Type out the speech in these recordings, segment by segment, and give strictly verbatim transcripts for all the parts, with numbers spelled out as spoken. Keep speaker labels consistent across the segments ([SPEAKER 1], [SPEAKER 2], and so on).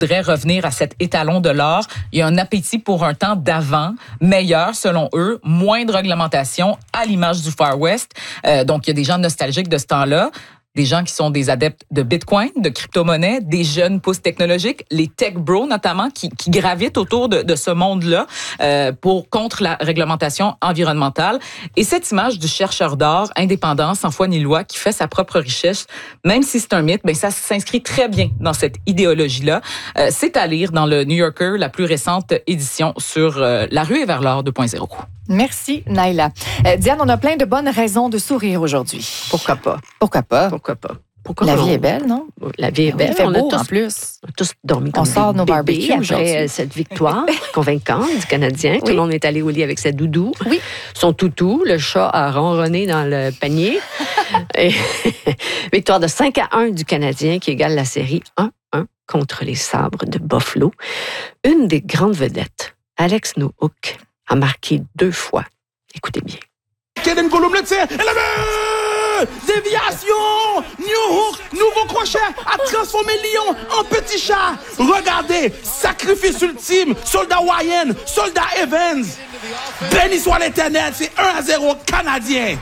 [SPEAKER 1] voudrait revenir à cet étalon de l'or. Il y a un appétit pour un temps d'avant, meilleur selon eux, moins de réglementation à l'image du Far West. Euh, donc, il y a des gens nostalgiques de ce temps-là. Des gens qui sont des adeptes de Bitcoin, de crypto-monnaie, des jeunes pousses technologiques, les tech bros notamment, qui, qui gravitent autour de, de ce monde-là euh, pour contre la réglementation environnementale. Et cette image du chercheur d'or, indépendant, sans foi ni loi, qui fait sa propre richesse, même si c'est un mythe, ben ça s'inscrit très bien dans cette idéologie-là. Euh, c'est à lire dans le New Yorker, la plus récente édition sur euh, la ruée vers l'or deux point zéro.
[SPEAKER 2] Merci, Naila. Euh, Diane, on a plein de bonnes raisons de sourire aujourd'hui.
[SPEAKER 3] Pourquoi pas?
[SPEAKER 2] Pourquoi pas?
[SPEAKER 3] Pourquoi pas? Pourquoi
[SPEAKER 2] la
[SPEAKER 3] on...
[SPEAKER 2] vie est belle, non?
[SPEAKER 3] La vie est belle.
[SPEAKER 2] Il fait
[SPEAKER 3] on
[SPEAKER 2] beau,
[SPEAKER 3] a tous,
[SPEAKER 2] en plus.
[SPEAKER 3] On a tous dormi comme
[SPEAKER 2] on sort
[SPEAKER 3] des
[SPEAKER 2] nos
[SPEAKER 3] bébés
[SPEAKER 2] barbecues
[SPEAKER 3] après
[SPEAKER 2] aujourd'hui.
[SPEAKER 3] cette victoire convaincante du Canadien. Oui. Tout le monde est allé au lit avec sa doudou.
[SPEAKER 2] Oui.
[SPEAKER 3] Son toutou. Le chat a ronronné dans le panier. Et victoire de cinq à un du Canadien qui égale la série un un contre les Sabres de Buffalo. Une des grandes vedettes, Alex Nowhook, a marqué deux fois. Écoutez bien.
[SPEAKER 4] Kevin Gollum le tire. Et la main! Déviation! Nowhook, nouveau crochet, a transformé Lyon en petit chat. Regardez, sacrifice ultime, soldat Wyan, soldat Evans. Béni soit l'Éternel, c'est un à zéro Canadien.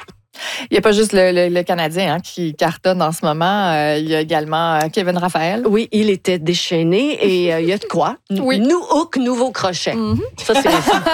[SPEAKER 2] Il n'y a pas juste le, le, le Canadien hein, qui cartonne en ce moment. Euh, il y a également Kevin Raphaël.
[SPEAKER 3] Oui, il était déchaîné et euh, il y a de quoi.
[SPEAKER 2] Oui.
[SPEAKER 3] Nowhook, nouveau crochet. Mm-hmm. Ça, c'est,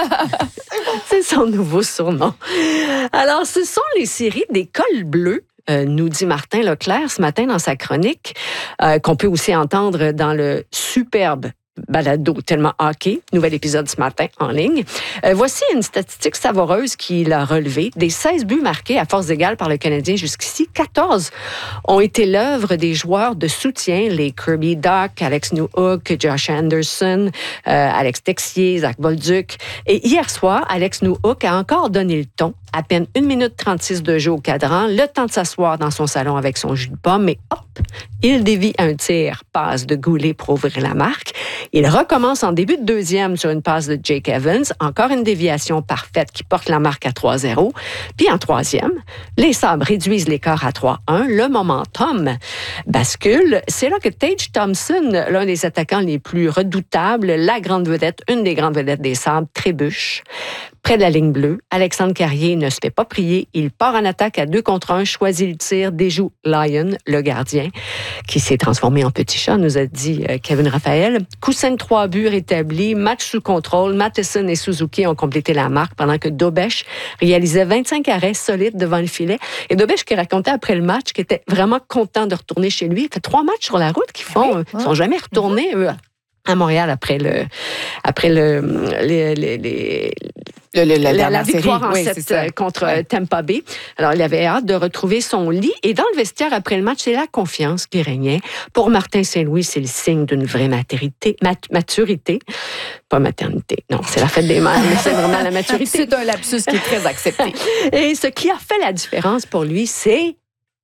[SPEAKER 3] c'est son nouveau surnom. Alors, ce sont les séries des cols bleus. Euh, nous dit Martin Leclerc ce matin dans sa chronique, euh, qu'on peut aussi entendre dans le superbe balado tellement hockey, nouvel épisode ce matin en ligne. Euh, voici une statistique savoureuse qu'il a relevée. Des seize buts marqués à force égale par le Canadien jusqu'ici, quatorze ont été l'œuvre des joueurs de soutien, les Kirby Dach, Alex Nowhook, Josh Anderson, euh, Alex Texier, Zach Bolduc. Et hier soir, Alex Nowhook a encore donné le ton. À peine une minute trente-six de jeu au cadran, le temps de s'asseoir dans son salon avec son jus de pomme, mais hop, il dévie un tir, passe de Goulet pour ouvrir la marque. Il recommence en début de deuxième sur une passe de Jake Evans, encore une déviation parfaite qui porte la marque à trois zéro. Puis en troisième, les Sabres réduisent l'écart à trois un. Le momentum bascule. C'est là que Tage Thompson, l'un des attaquants les plus redoutables, la grande vedette, une des grandes vedettes des Sabres, trébuche. Près de la ligne bleue, Alexandre Carrier ne se fait pas prier. Il part en attaque à deux contre un, choisit le tir, déjoue Lyon, le gardien, qui s'est transformé en petit chat, nous a dit Kevin Raphaël. Coussin de trois buts rétabli, match sous contrôle. Matheson et Suzuki ont complété la marque pendant que Dobeš réalisait vingt-cinq arrêts solides devant le filet. Et Dobeš qui racontait après le match qu'il était vraiment content de retourner chez lui. Il fait trois matchs sur la route qu'ils font. Ils ne sont jamais retournés, eux, à Montréal après le, après le, les, les, les
[SPEAKER 2] Le, le, la,
[SPEAKER 3] la, la victoire
[SPEAKER 2] série.
[SPEAKER 3] en
[SPEAKER 2] oui,
[SPEAKER 3] sept contre
[SPEAKER 2] ouais.
[SPEAKER 3] Tampa Bay. Alors, il avait hâte de retrouver son lit. Et dans le vestiaire, après le match, c'est la confiance qui régnait. Pour Martin Saint-Louis, c'est le signe d'une vraie maturité. Mat- maturité. Pas maternité. Non, c'est la fête des mères, mais c'est vraiment la maturité.
[SPEAKER 2] C'est un lapsus qui est très accepté.
[SPEAKER 3] Et ce qui a fait la différence pour lui, c'est...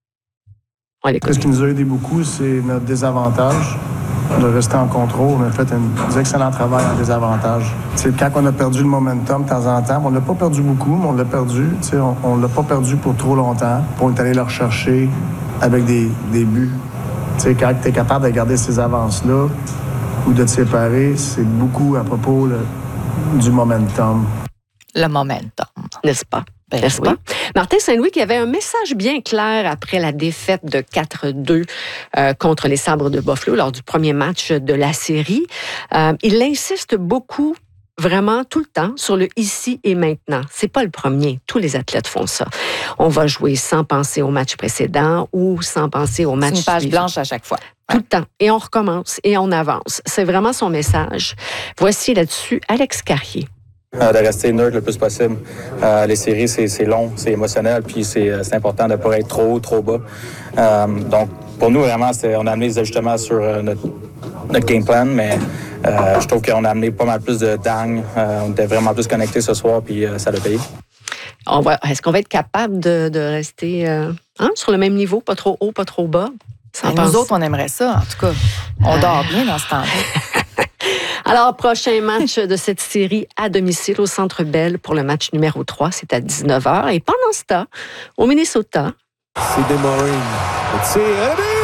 [SPEAKER 3] On l'écoute.
[SPEAKER 5] Ce qui nous a aidé beaucoup, c'est notre désavantage. De rester en contrôle. On a fait un excellent travail en désavantage. T'sais, quand on a perdu le momentum de temps en temps, on l'a pas perdu beaucoup, mais on l'a perdu. T'sais, on, on l'a pas perdu pour trop longtemps. On est allé le rechercher avec des, des buts. T'sais, quand tu es capable de garder ces avances-là ou de te séparer, c'est beaucoup à propos le, du momentum.
[SPEAKER 2] Le momentum.
[SPEAKER 3] N'est-ce pas?
[SPEAKER 2] Ben,
[SPEAKER 3] N'est-ce
[SPEAKER 2] oui.
[SPEAKER 3] pas? Martin Saint-Louis qui avait un message bien clair après la défaite de quatre deux euh, contre les Sabres de Buffalo lors du premier match de la série. Euh, il insiste beaucoup, vraiment tout le temps, sur le ici et maintenant. C'est pas le premier. Tous les athlètes font ça. On va jouer sans penser au match précédent ou sans penser au match
[SPEAKER 2] C'est une page
[SPEAKER 3] suivant.
[SPEAKER 2] blanche à chaque fois.
[SPEAKER 3] Tout le temps. Et on recommence et on avance. C'est vraiment son message. Voici là-dessus Alex Carrier.
[SPEAKER 6] Euh, de rester neutre le plus possible. Euh, les séries, c'est, c'est long, c'est émotionnel, puis c'est, c'est important de ne pas être trop haut, trop bas. Euh, donc, pour nous, vraiment, c'est, on a amené des ajustements sur euh, notre, notre game plan, mais euh, je trouve qu'on a amené pas mal plus de dang. Euh, on était vraiment plus connectés ce soir, puis euh, ça l'a payé.
[SPEAKER 3] On va, est-ce qu'on va être capable de, de rester euh, hein, sur le même niveau, pas trop haut, pas trop bas?
[SPEAKER 2] Ben, nous autres, on aimerait ça, en tout cas. On euh... dort bien dans ce temps-là.
[SPEAKER 3] Alors, prochain match de cette série à domicile au Centre Bell pour le match numéro trois, c'est à dix-neuf heures. Et pendant ce temps, au Minnesota...
[SPEAKER 7] C'est Desmorin.